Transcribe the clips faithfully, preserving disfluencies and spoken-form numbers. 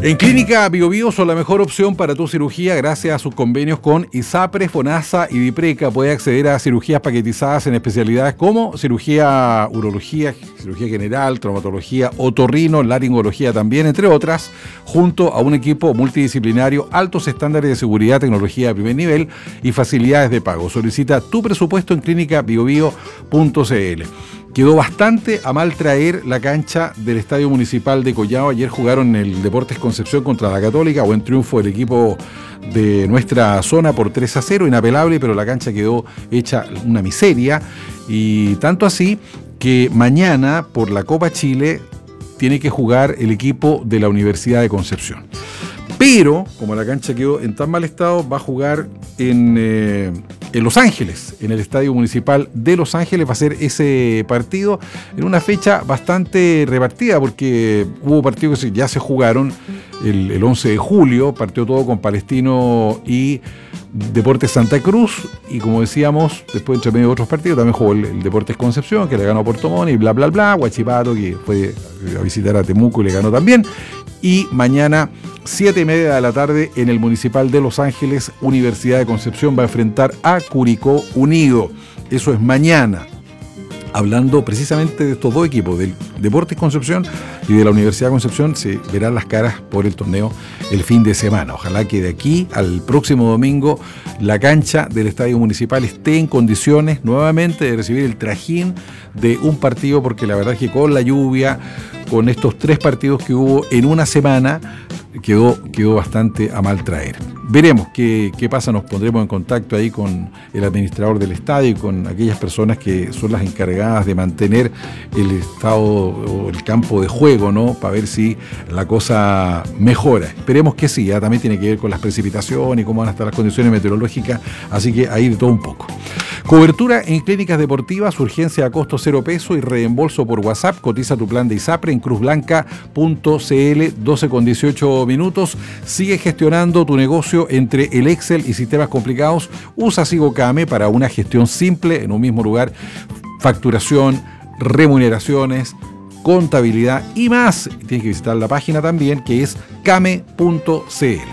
En Clínica Bio Bio son la mejor opción para tu cirugía gracias a sus convenios con ISAPRE, FONASA y DIPRECA. Puedes acceder a cirugías paquetizadas en especialidades como cirugía urología, cirugía general, traumatología, otorrino, laringología también, entre otras, junto a un equipo multidisciplinario, altos estándares de seguridad, tecnología de primer nivel y facilidades de pago. Solicita tu presupuesto en clínica bio bio punto c l. Quedó bastante a mal traer la cancha del Estadio Municipal de Collao. Ayer jugaron el Deportes Concepción contra la Católica. Buen triunfo del equipo de nuestra zona por tres a cero, inapelable, pero la cancha quedó hecha una miseria. Y tanto así que mañana, por la Copa Chile, tiene que jugar el equipo de la Universidad de Concepción. Pero, como la cancha quedó en tan mal estado, va a jugar en, eh, en Los Ángeles, en el Estadio Municipal de Los Ángeles. Va a ser ese partido en una fecha bastante repartida, porque hubo partidos que ya se jugaron el, el once de julio, partió todo con Palestino y Deportes Santa Cruz, y como decíamos, después entre medio de otros partidos, también jugó el, el Deportes Concepción, que le ganó a Puerto Montt y bla, bla, bla, Huachipato, que fue a visitar a Temuco y le ganó también. Y mañana, siete y media de la tarde, en el Municipal de Los Ángeles, Universidad de Concepción va a enfrentar a Curicó Unido. Eso es mañana. Hablando precisamente de estos dos equipos, del Deportes Concepción y de la Universidad de Concepción, se verán las caras por el torneo el fin de semana. Ojalá que de aquí al próximo domingo la cancha del Estadio Municipal esté en condiciones nuevamente de recibir el trajín de un partido, porque la verdad es que con la lluvia, con estos tres partidos que hubo en una semana, quedó, quedó bastante a mal traer. Veremos qué, qué pasa, nos pondremos en contacto ahí con el administrador del estadio y con aquellas personas que son las encargadas de mantener el estado o el campo de juego, ¿no? Para ver si la cosa mejora. Esperemos que sí, ¿eh? También tiene que ver con las precipitaciones y cómo van a estar las condiciones meteorológicas, así que ahí de todo un poco. Cobertura en clínicas deportivas, urgencia a costo cero peso y reembolso por WhatsApp. Cotiza tu plan de ISAPRE en cruz blanca punto c l, doce con dieciocho minutos. Sigue gestionando tu negocio entre el Excel y sistemas complicados. Usa SigoCame para una gestión simple en un mismo lugar. Facturación, remuneraciones, contabilidad y más. Tienes que visitar la página también, que es came punto c l.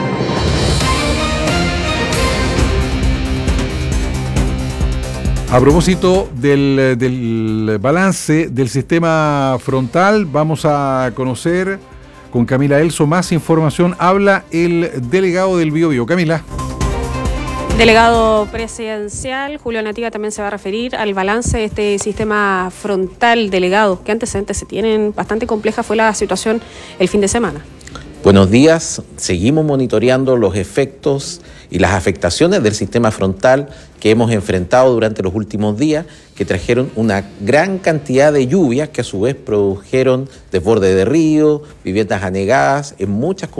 A propósito del, del balance del sistema frontal, vamos a conocer con Camila Elso más información. Habla el delegado del Bio Bio. Camila. Delegado presidencial, Julio Nativa, también se va a referir al balance de este sistema frontal. Delegado, ¿qué antecedentes se tienen? Bastante compleja fue la situación el fin de semana. Buenos días, seguimos monitoreando los efectos y las afectaciones del sistema frontal que hemos enfrentado durante los últimos días, que trajeron una gran cantidad de lluvias que a su vez produjeron desborde de ríos, viviendas anegadas en muchas comunidades.